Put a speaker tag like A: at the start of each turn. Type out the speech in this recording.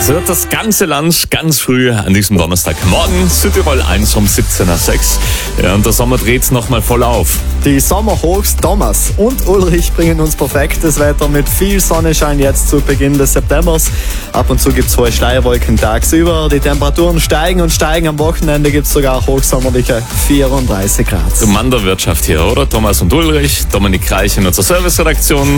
A: So wird das ganze Land ganz früh an diesem Donnerstagmorgen. Südtirol 1 um 17.06 Uhr. Ja, und der Sommer dreht nochmal voll auf.
B: Die Sommerhochs Thomas und Ulrich bringen uns perfektes Wetter mit viel Sonnenschein jetzt zu Beginn des Septembers. Ab und zu gibt es hohe Schleierwolken tagsüber. Die Temperaturen steigen und steigen. Am Wochenende gibt es sogar hochsommerliche 34 Grad.
A: Zum Mann der Wirtschaft hier, oder? Thomas und Ulrich, Dominik Reich in unserer Serviceredaktion.